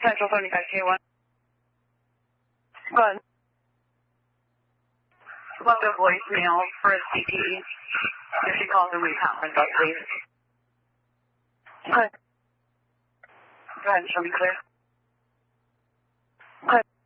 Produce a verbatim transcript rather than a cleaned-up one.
Central seventy-five K one. Go ahead. Left a voicemail for a C T E. If she calls the reconference up, please. Okay. Go ahead, show me clear. Okay.